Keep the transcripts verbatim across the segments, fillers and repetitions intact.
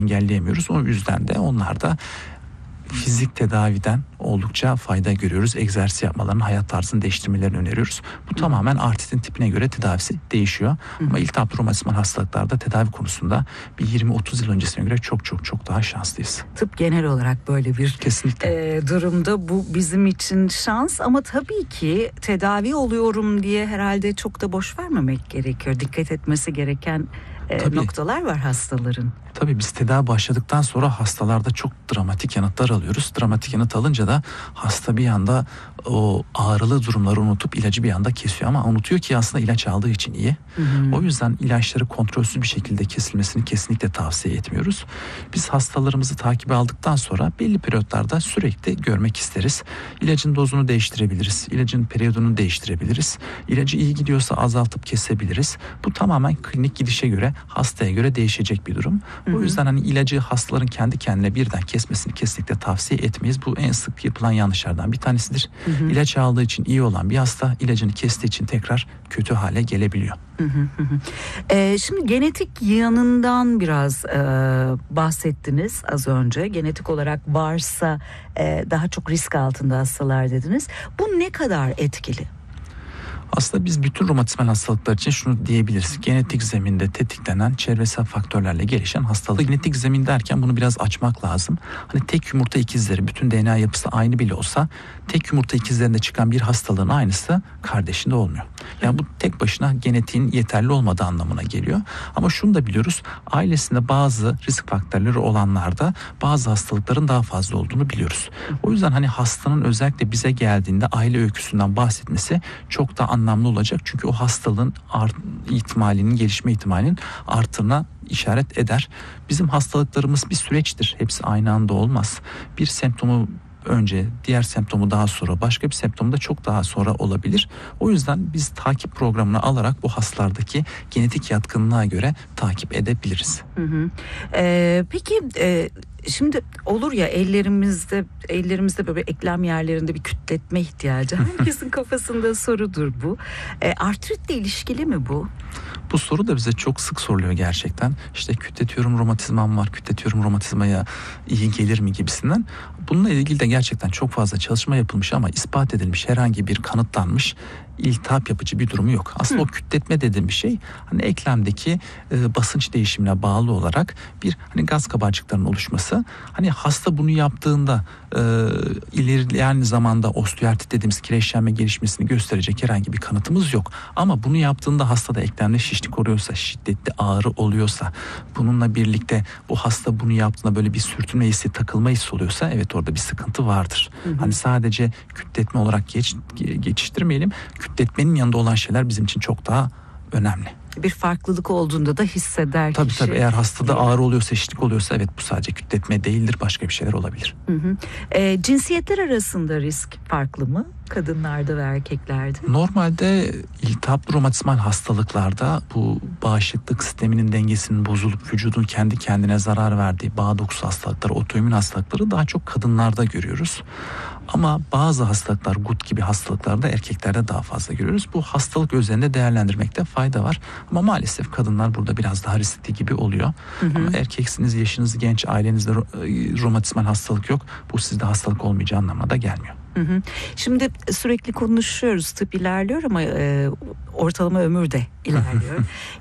engelleyemiyoruz. O yüzden de onlar da fizik tedaviden oldukça fayda görüyoruz. Egzersiz yapmalarını, hayat tarzını değiştirmelerini öneriyoruz. Bu tamamen artritin tipine göre tedavisi değişiyor. Hı. Ama iltihaplı romatizmal hastalıklarda tedavi konusunda bir yirmi otuz yıl öncesine göre çok çok çok daha şanslıyız. Tıp genel olarak böyle bir kesinlikle e, durumda bu bizim için şans, ama tabii ki tedavi oluyorum diye herhalde çok da boş vermemek gerekiyor. Dikkat etmesi gereken e, noktalar var hastaların. Tabii biz tedavi başladıktan sonra hastalarda çok dramatik yanıtlar alıyoruz. Dramatik yanıt alınca da hasta bir anda o ağrılı durumları unutup ilacı bir anda kesiyor, ama unutuyor ki aslında ilaç aldığı için iyi. Hı hı. O yüzden ilaçları kontrolsüz bir şekilde kesilmesini kesinlikle tavsiye etmiyoruz. Biz hastalarımızı takibe aldıktan sonra belli periyotlarda sürekli görmek isteriz. İlacın dozunu değiştirebiliriz. İlacın periyodunu değiştirebiliriz. İlacı iyi gidiyorsa azaltıp kesebiliriz. Bu tamamen klinik gidişe göre, hastaya göre değişecek bir durum. Hı hı. O yüzden hani ilacı hastaların kendi kendine birden kesmesini kesinlikle tavsiye etmeyiz. Bu en sık yapılan yanlışlardan bir tanesidir. Hı hı. İlaç aldığı için iyi olan bir hasta ilacını kestiği için tekrar kötü hale gelebiliyor. Hı hı hı. Ee, şimdi genetik yanından biraz e, bahsettiniz az önce. Genetik olarak varsa e, daha çok risk altında hastalar dediniz. Bu ne kadar etkili? Aslında biz bütün romatizmal hastalıklar için şunu diyebiliriz. Genetik zeminde tetiklenen çevresel faktörlerle gelişen hastalık. Genetik zemin derken bunu biraz açmak lazım. Hani tek yumurta ikizleri, bütün D N A yapısı aynı bile olsa tek yumurta ikizlerinde çıkan bir hastalığın aynısı kardeşinde olmuyor. Yani bu tek başına genetiğin yeterli olmadığı anlamına geliyor. Ama şunu da biliyoruz. Ailesinde bazı risk faktörleri olanlarda bazı hastalıkların daha fazla olduğunu biliyoruz. O yüzden hani hastanın özellikle bize geldiğinde aile öyküsünden bahsetmesi çok da anlamlı olacak. Çünkü o hastalığın art, ihtimalinin, gelişme ihtimalinin arttığına işaret eder. Bizim hastalıklarımız bir süreçtir. Hepsi aynı anda olmaz. Bir semptomu önce, diğer semptomu daha sonra, başka bir semptomu da çok daha sonra olabilir. O yüzden biz takip programını alarak bu hastalardaki genetik yatkınlığa göre takip edebiliriz. Hı hı. Ee, peki e, şimdi olur ya ellerimizde ellerimizde böyle eklem yerlerinde bir kütletme ihtiyacı. Herkesin kafasında sorudur bu. E, artritle ilişkili mi bu? Bu soru da bize çok sık soruluyor gerçekten. İşte kütletiyorum, romatizmam var, kütletiyorum, romatizmaya iyi gelir mi gibisinden. Bununla ilgili de gerçekten çok fazla çalışma yapılmış ama ispat edilmiş herhangi bir kanıtlanmış iltihap yapıcı bir durumu yok. Aslında Hı. o kütletme dediğim bir şey hani eklemdeki e, basınç değişimine bağlı olarak bir hani gaz kabarcıklarının oluşması. Hani hasta bunu yaptığında e, ilerleyen zamanda osteoartrit dediğimiz kireçlenme gelişmesini gösterecek herhangi bir kanıtımız yok. Ama bunu yaptığında hastada eklemde şişlik oluyorsa, şiddetli ağrı oluyorsa, bununla birlikte bu hasta bunu yaptığında böyle bir sürtünme hissi, takılma hissi oluyorsa evet orada bir sıkıntı vardır. Hı hı. Hani sadece kütletme olarak geç, geçiştirmeyelim. Kütletmenin yanında olan şeyler bizim için çok daha önemli. Bir farklılık olduğunda da hisseder tabii, kişi. Tabii tabii eğer hastada ağrı oluyorsa, şişlik oluyorsa evet bu sadece kütletme değildir, başka bir şeyler olabilir. Hı hı. E, cinsiyetler arasında risk farklı mı? Kadınlarda ve erkeklerde? Normalde iltihaplı romatizmal hastalıklarda bu bağışıklık sisteminin dengesinin bozulup vücudun kendi kendine zarar verdiği bağ dokusu hastalıkları, otoimmün hastalıkları daha çok kadınlarda görüyoruz. Ama bazı hastalıklar, gut gibi hastalıklarda erkeklerde daha fazla görüyoruz. Bu hastalık özelinde değerlendirmekte fayda var. Ama maalesef kadınlar burada biraz daha riskli gibi oluyor. Hı hı. Ama erkeksiniz, yaşınız genç, ailenizde romatizmal hastalık yok. Bu sizde hastalık olmayacağı anlamına da gelmiyor. Hı hı. Şimdi sürekli konuşuyoruz, tıp ilerliyor ama e, ortalama ömür de ilerliyor.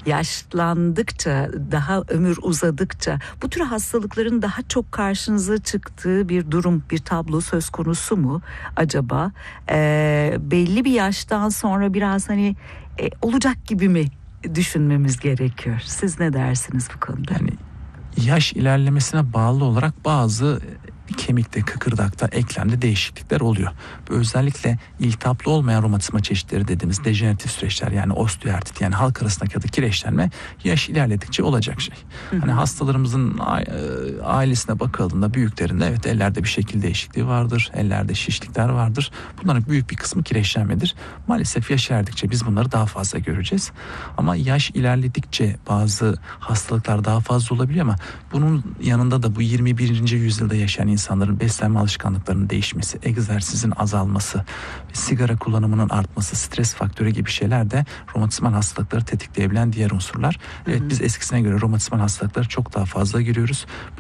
Yaşlandıkça, daha ömür uzadıkça bu tür hastalıkların daha çok karşınıza çıktığı bir durum, bir tablo söz konusu mu acaba? E, belli bir yaştan sonra biraz hani e, olacak gibi mi düşünmemiz gerekiyor? Siz ne dersiniz bu konuda? Yani yaş ilerlemesine bağlı olarak bazı kemikte, kıkırdakta, eklemde değişiklikler oluyor. Özellikle iltihaplı olmayan romatizma çeşitleri dediğimiz dejeneratif süreçler, yani osteoartrit, yani halk arasındaki adı kireçlenme yaş ilerledikçe olacak şey. Hı hı. Hani hastalarımızın ailesine bakıldığında büyüklerinde evet ellerde bir şekil değişikliği vardır, ellerde şişlikler vardır. Bunların büyük bir kısmı kireçlenmedir. Maalesef yaş ilerledikçe biz bunları daha fazla göreceğiz. Ama yaş ilerledikçe bazı hastalıklar daha fazla olabiliyor ama bunun yanında da bu yirmi birinci yüzyılda yaşayan insanlar insanların beslenme alışkanlıklarının değişmesi, egzersizin azalması, sigara kullanımının artması, stres faktörü gibi şeyler de romatizmal hastalıkları tetikleyebilen diğer unsurlar. Evet, biz eskisine göre romatizmal hastalıkları çok daha fazla görüyoruz.